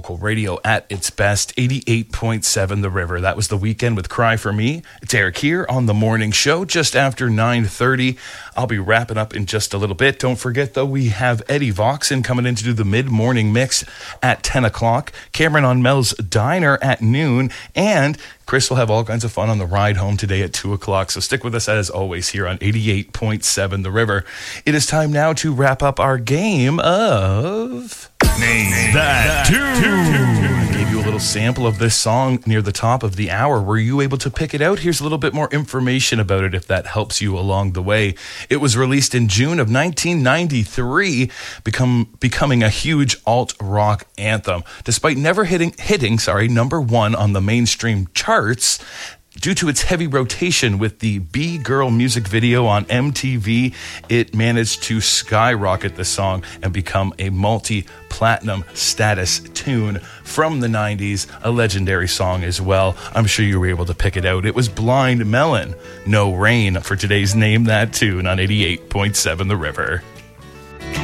local radio at its best. 88.7 The River. That was The Weekend with Cry For Me. It's Eric here on the morning show just after 9:30. I'll be wrapping up in just a little bit. Don't forget, though, we have Eddie Voxon coming in to do the mid-morning mix at 10 o'clock. Cameron on Mel's Diner at noon. And Chris will have all kinds of fun on the ride home today at 2 o'clock. So stick with us as always here on 88.7 The River. It is time now to wrap up our game of Name That Tune. I gave you a little sample of this song near the top of the hour. Were you able to pick it out? Here's a little bit more information about it if that helps you along the way. It was released in June of 1993, becoming a huge alt-rock anthem. Despite never hitting number one on the mainstream charts, due to its heavy rotation with the B-Girl music video on MTV, it managed to skyrocket the song and become a multi-platinum status tune from the 90s, a legendary song as well. I'm sure you were able to pick it out. It was Blind Melon, No Rain, for today's Name That Tune on 88.7 The River.